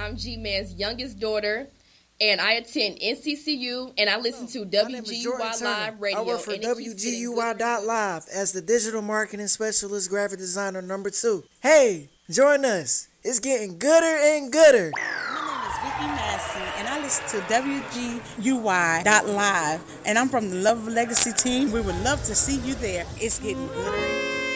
I'm G-Man's youngest daughter, and I attend NCCU, and I listen to WGUY Live Radio. I work for WGUY.live as the digital marketing specialist, graphic designer number 2. Hey, join us. It's getting gooder and gooder. My name is Vicky Massey, and I listen to WGUY.live, and I'm from the Love Legacy team. We would love to see you there. It's getting gooder and